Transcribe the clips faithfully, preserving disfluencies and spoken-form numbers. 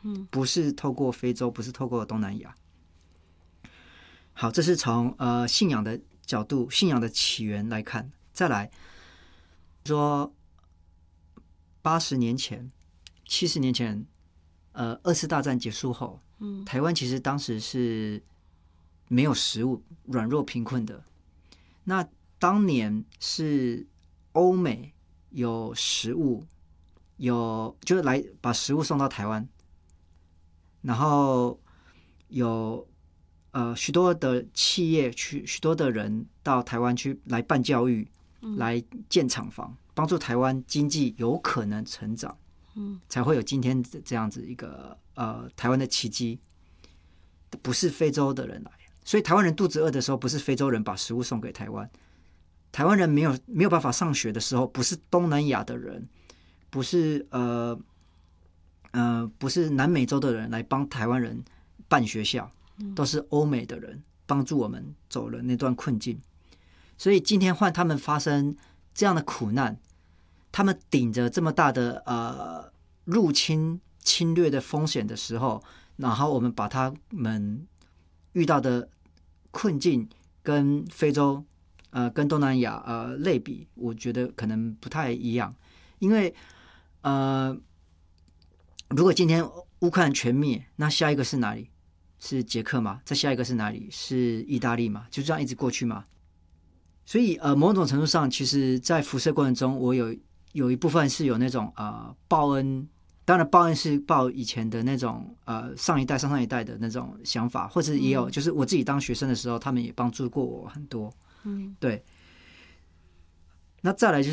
嗯， 不是透过非洲，不是透过东南亚。好，这是从呃信仰的角度、信仰的起源来看。再来说，八十年前、七十年前，呃，二次大战结束后， 嗯， 台湾其实当时是没有食物、软弱贫困的。那当年是欧美有食物，有就是来把食物送到台湾，然后有呃许多的企业去，许多的人到台湾去来办教育， 嗯来建厂房，帮助台湾经济有可能成长， 嗯， 才会有今天这样子一个呃台湾的奇迹。不是非洲的人来，所以台湾人肚子饿的时候，不是非洲人把食物送给台湾。台湾人没有没有办法上学的时候，不是东南亚的人，不是呃呃不是南美洲的人来帮台湾人办学校，都是欧美的人帮助我们走了那段困境。所以今天换他们发生这样的苦难，他们顶着这么大的呃入侵侵略的风险的时候，然后我们把他们遇到的困境跟非洲呃跟东南亚呃类比，我觉得可能不太一样。因为呃如果今天乌克兰全灭，那下一个是哪里？是捷克吗？再下一个是哪里？是意大利吗？就这样一直过去吗？所以呃某种程度上，其实在辐射过程中，我有有一部分是有那种呃报恩。当然，报恩是报以前的那种呃上一代、上上一代的那种想法，或者也有，就是我自己当学生的时候，他们也帮助过我很多。 嗯， 对。那再来就是，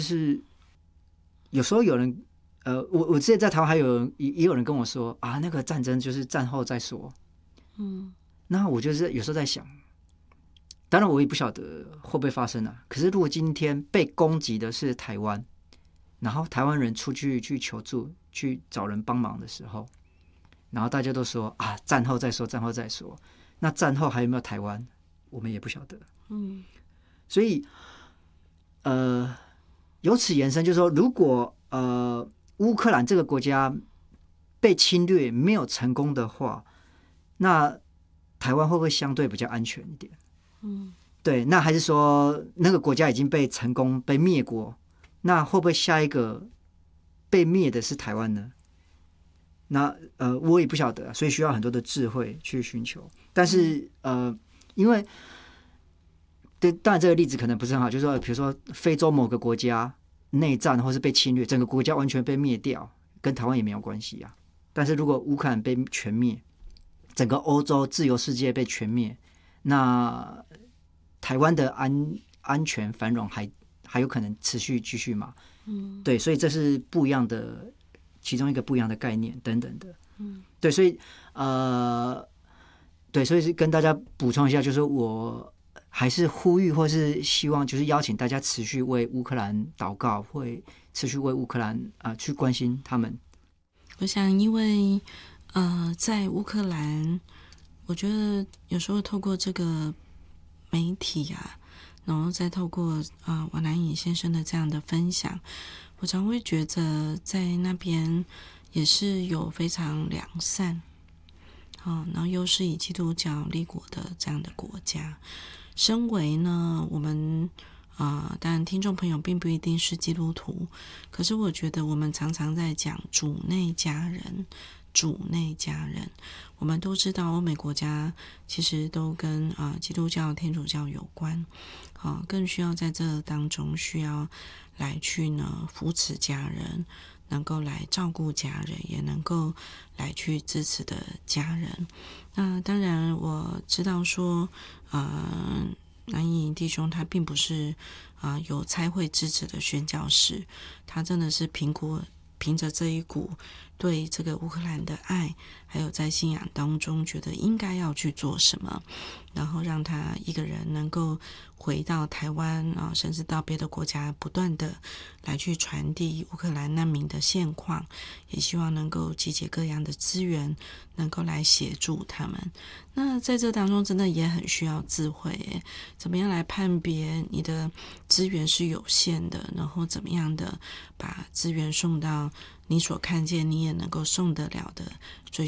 有时候有人，呃，我我之前在台湾还有人也也有人跟我说啊，那个战争就是战后再说。 嗯， 那我就是有时候在想，当然我也不晓得会不会发生啊。可是如果今天被攻击的是台湾，然后台湾人出去去求助。去找人帮忙的时候，然后大家都说啊，战后再说，战后再说。那战后还有没有台湾，我们也不晓得。 嗯， 所以，呃，由此延伸，就是说，如果呃乌克兰这个国家被侵略没有成功的话，那台湾会不会相对比较安全一点？ 嗯， 对，那还是说那个国家已经被成功被灭国，那会不会下一个？被灭的是台湾呢？那呃，我也不晓得，所以需要很多的智慧去寻求。但是呃，因为对，当然这个例子可能不是很好，就是说，比如说非洲某个国家内战或是被侵略，整个国家完全被灭掉，跟台湾也没有关系啊。但是如果乌克兰被全灭，整个欧洲自由世界被全灭，那台湾的安安全繁荣还还有可能持续继续吗？ 嗯， 对，所以这是不一样的，其中一个不一样的概念等等的。 嗯， 对，所以呃，对，所以是跟大家补充一下，就是我还是呼吁或是希望，就是邀请大家持续为乌克兰祷告，会持续为乌克兰啊、呃、去关心他们。 我想，因为呃，在乌克兰，我觉得有时候透过这个媒体啊。然后再透过啊、呃、王南颖先生的这样的分享，我常会觉得在那边也是有非常良善，哦，然后又是以基督教立国的这样的国家。身为呢，我们啊、呃，当然听众朋友并不一定是基督徒，可是我觉得我们常常在讲主内家人。主内家人，我们都知道欧美国家其实都跟啊、呃、基督教、天主教有关，啊、呃，更需要在这当中需要来去呢扶持家人，能够来照顾家人，也能够来去支持的家人。那当然我知道说，呃，南颖弟兄他并不是啊、呃、有差会支持的宣教士，他真的是评估。凭着这一股对这个乌克兰的爱，还有在信仰当中觉得应该要去做什么，然后让他一个人能够回到台湾啊，甚至到别的国家，不断的来去传递乌克兰难民的现况，也希望能够集结各样的资源，能够来协助他们。那在这当中真的也很需要智慧耶，怎么样来判别你的资源是有限的，然后怎么样的把资源送到你所看见你也能够送得了的最